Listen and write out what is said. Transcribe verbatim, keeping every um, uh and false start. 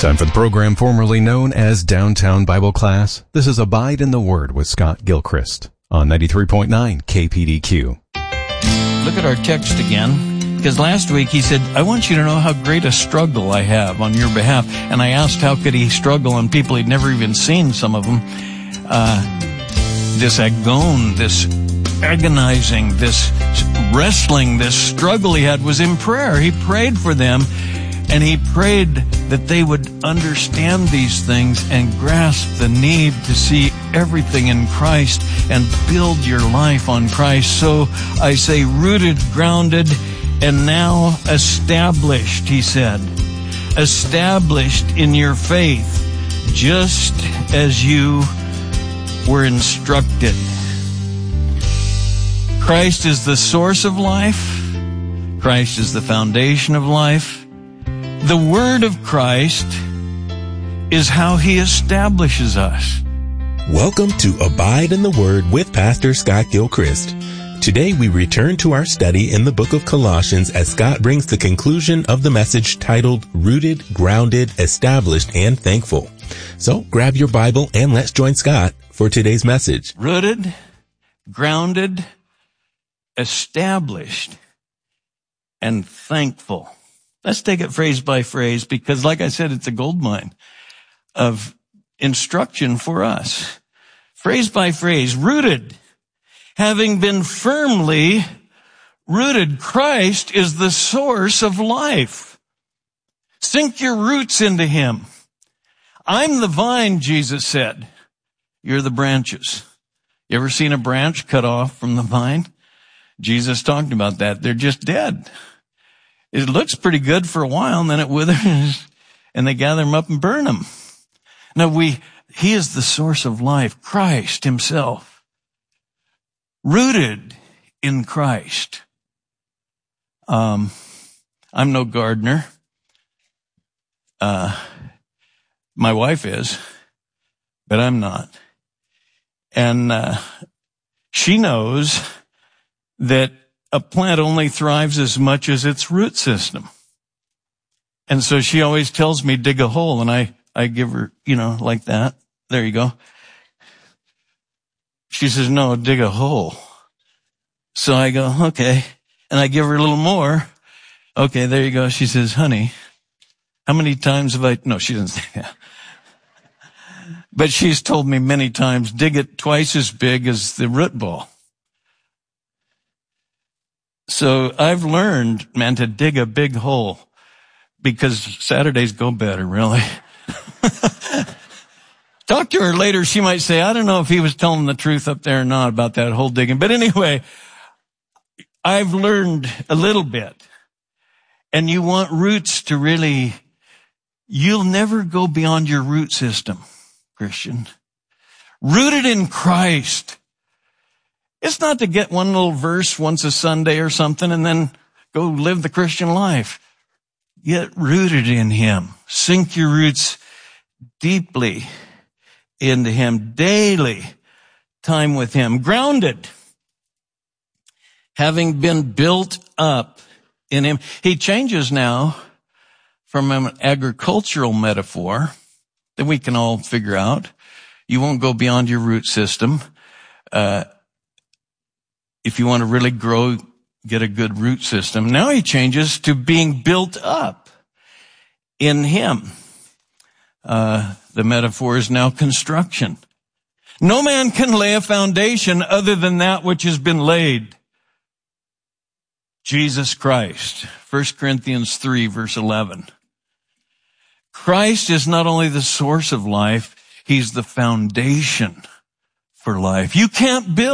Time for the program formerly known as Downtown Bible Class. This is Abide in the Word with Scott Gilchrist on ninety-three point nine K P D Q. Look at our text again, because last week he said, I want you to know how great a struggle I have on your behalf. And I asked how could he struggle on people he'd never even seen, some of them. Uh, this agon, this agonizing, this wrestling, this struggle he had was in prayer. He prayed for them. And he prayed that they would understand these things and grasp the need to see everything in Christ and build your life on Christ. So I say rooted, grounded, and now established, he said. Established in your faith, just as you were instructed. Christ is the source of life. Christ is the foundation of life. The Word of Christ is how He establishes us. Welcome to Abide in the Word with Pastor Scott Gilchrist. Today we return to our study in the book of Colossians as Scott brings the conclusion of the message titled Rooted, Grounded, Established, and Thankful. So grab your Bible and let's join Scott for today's message. Rooted, grounded, established, and thankful. Let's take it phrase by phrase because, like I said, it's a goldmine of instruction for us. Phrase by phrase, rooted, having been firmly rooted. Christ is the source of life. Sink your roots into Him. I'm the vine, Jesus said. You're the branches. You ever seen a branch cut off from the vine? Jesus talked about that. They're just dead. It looks pretty good for a while, and then it withers, and they gather them up and burn them. Now, we, He is the source of life, Christ Himself. Rooted in Christ. Um, I'm no gardener. Uh, my wife is, but I'm not. And, uh, she knows that a plant only thrives as much as its root system. And so she always tells me, dig a hole. And I, I give her, you know, like that. There you go. She says, no, dig a hole. So I go, okay. And I give her a little more. Okay, there you go. She says, honey, how many times have I, no, she doesn't say that. But she's told me many times, dig it twice as big as the root ball. So I've learned, man, to dig a big hole because Saturdays go better, really. Talk to her later. She might say, I don't know if he was telling the truth up there or not about that hole digging. But anyway, I've learned a little bit. And you want roots to really, you'll never go beyond your root system, Christian. Rooted in Christ. It's not to get one little verse once a Sunday or something and then go live the Christian life. Get rooted in Him. Sink your roots deeply into Him. Daily time with Him. Grounded. Having been built up in Him. He changes now from an agricultural metaphor that we can all figure out. You won't go beyond your root system. Uh, If you want to really grow, get a good root system. Now he changes to being built up in Him. Uh, the metaphor is now construction. No man can lay a foundation other than that which has been laid. Jesus Christ. First Corinthians three, verse eleven. Christ is not only the source of life, He's the foundation for life. You can't build